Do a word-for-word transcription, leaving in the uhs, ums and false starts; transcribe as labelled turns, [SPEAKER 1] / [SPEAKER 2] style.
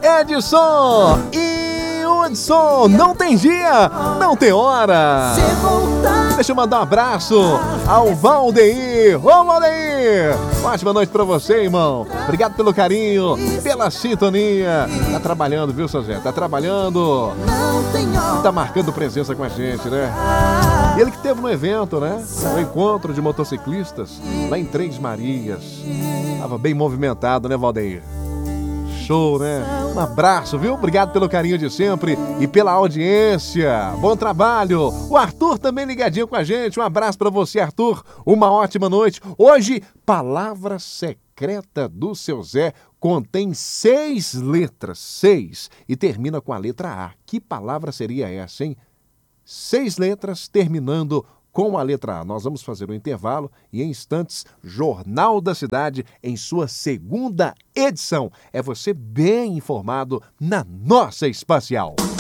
[SPEAKER 1] Edson e Hudson. Não tem dia, não tem hora. Deixa eu mandar um abraço ao Valdeir. Ô, Valdeir! Ótima noite pra você, irmão. Obrigado pelo carinho, pela sintonia. Tá trabalhando, viu, seu Zé? Tá trabalhando. Tá marcando presença com a gente, né? Ele que teve no evento, né? No encontro de motociclistas lá em Três Marias. Tava bem movimentado, né, Valdeir? Show, né? Um abraço, viu? Obrigado pelo carinho de sempre e pela audiência. Bom trabalho. O Arthur também ligadinho com a gente. Um abraço pra você, Arthur. Uma ótima noite. Hoje, palavra secreta do seu Zé contém seis letras. Seis. E termina com a letra A. Que palavra seria essa, hein? Seis letras terminando com a letra A. Nós vamos fazer um intervalo e, em instantes, Jornal da Cidade em sua segunda edição. É você bem informado na nossa Espacial.